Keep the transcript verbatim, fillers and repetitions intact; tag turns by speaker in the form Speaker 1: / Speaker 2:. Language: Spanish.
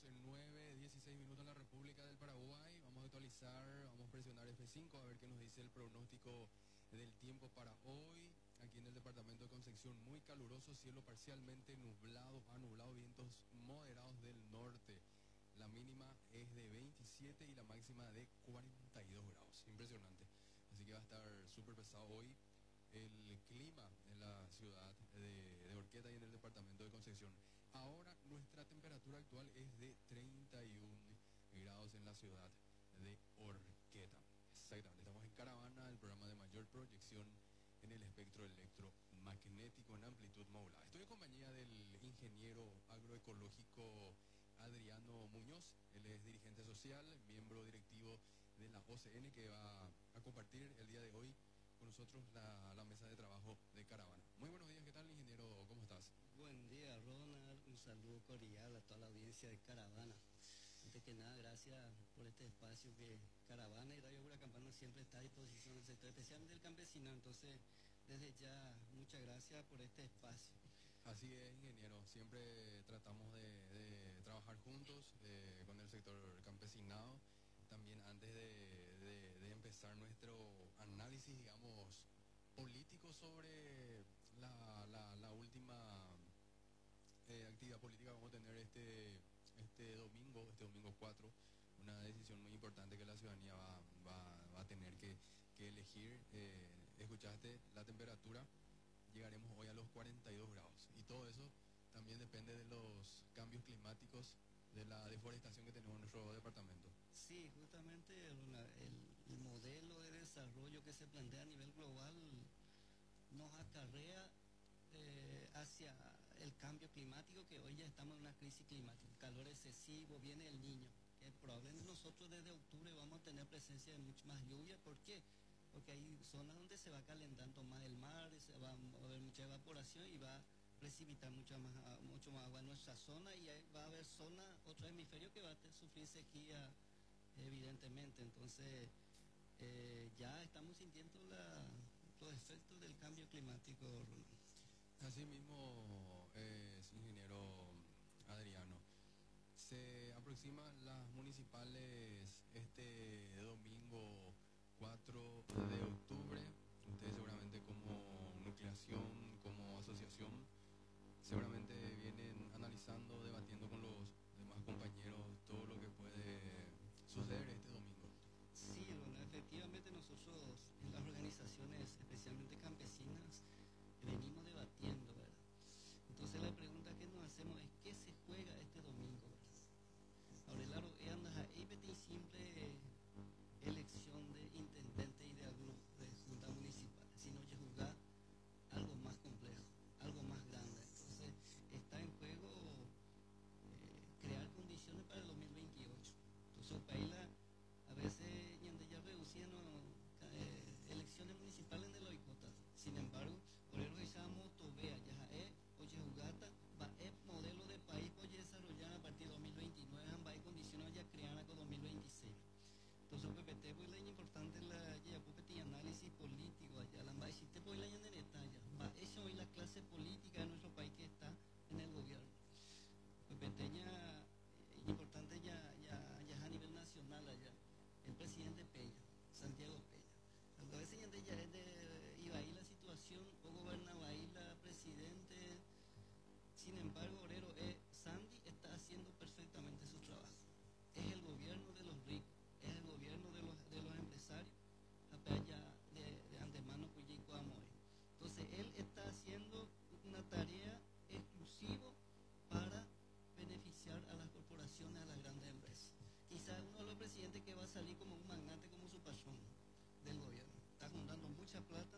Speaker 1: doce, nueve, dieciséis minutos en la República del Paraguay. Vamos a actualizar, vamos a presionar F cinco a ver qué nos dice el pronóstico del tiempo para hoy. Aquí en el departamento de Concepción, muy caluroso, cielo parcialmente nublado, ha nublado, vientos moderados del norte. La mínima es de veintisiete y la máxima de cuarenta y dos grados. Impresionante. Así que va a estar súper pesado hoy el clima en la ciudad de, de Orqueta y en el departamento de Concepción. Ahora nuestra temperatura actual es de treinta y uno grados en la ciudad de Orqueta. Exactamente, estamos en Caravana, el programa de mayor proyección en el espectro electromagnético en amplitud modulada. Estoy en compañía del ingeniero agroecológico Adriano Muñoz. Él es dirigente social, miembro directivo de la O C N, que va a compartir el día de hoy con nosotros la, la mesa de trabajo de Caravana. Muy buenos días, ¿qué tal, ingeniero? ¿Cómo estás?
Speaker 2: Buen día, Ronald. Un saludo cordial a toda la audiencia de Caravana. Antes que nada, gracias por este espacio que Caravana y Radio Campana siempre está a disposición del sector, especialmente del campesinado. Entonces, desde ya, muchas gracias por este espacio.
Speaker 1: Así es, ingeniero. Siempre tratamos de, de trabajar juntos eh, con el sector campesinado. También antes de, de, de empezar nuestro análisis, digamos, político sobre la, la, la última eh, actividad política que vamos a tener este, este domingo, este domingo cuatro, una decisión muy importante que la ciudadanía va, va, va a tener que, que elegir. Eh, escuchaste la temperatura, llegaremos hoy a los cuarenta y dos grados y todo eso también depende de los cambios climáticos, de la deforestación que tenemos en nuestro departamento.
Speaker 2: Sí, justamente el, el modelo de desarrollo que se plantea a nivel global nos acarrea eh, hacia el cambio climático, que hoy ya estamos en una crisis climática, calor excesivo, viene el Niño, que probablemente nosotros desde octubre vamos a tener presencia de mucha más lluvia. ¿Por qué? Porque hay zonas donde se va calentando más el mar, se va a haber mucha evaporación y va a precipitar mucha más, mucho más agua en nuestra zona, y va a haber zona, otro hemisferio que va a sufrir sequía, evidentemente. Entonces eh, ya estamos sintiendo la, los efectos del cambio climático, Ronald.
Speaker 1: Así mismo es, ingeniero Adriano. Se aproximan las municipales este domingo cuatro de octubre. Ustedes seguramente como nucleación, como asociación, seguramente vienen analizando, debatiendo con los demás compañeros todo lo que puede suceder este domingo.
Speaker 2: Sí, bueno, efectivamente nosotros en las organizaciones, especialmente campesinas, venimos debatiendo, ¿verdad? Entonces la pregunta que nos hacemos es: ¿qué se juega este domingo, verdad? Ahora, claro, es una simple elección de intendente y de, de junta municipal, sino que jugar algo más complejo, algo más grande. Entonces está en juego eh, crear condiciones para el dos mil veintiocho. Entonces Paila a veces ya reducían eh, elecciones municipales de la Oicota. Sin embargo, por eso echamos Tobea, Yajaé, Oye Jugata, va el modelo de país puede desarrollar a partir de dos mil veintinueve, va a condiciones ya crear con dos mil veintiséis. Entonces, P P T, pues la importante la ya P análisis político allá, la va a decir, pues la en detalle, va eso hoy la clase política de nuestro país que está en el gobierno. P P T ya importante ya, ya, ya a nivel nacional allá, el presidente Peña, Santiago Peña. A veces ya es de iba ahí la situación, o gobernaba ahí la presidente. Sin embargo, Orero, eh, Sandy está haciendo perfectamente su trabajo. Es el gobierno de los ricos, es el gobierno de los, de los empresarios, ya de, de antemano Cuyico Amoy. Entonces, él está haciendo una tarea exclusiva para beneficiar a las corporaciones, a las grandes empresas. Quizás uno de los presidentes que va a salir como un magnate, como su patrón del gobierno. Está juntando mucha plata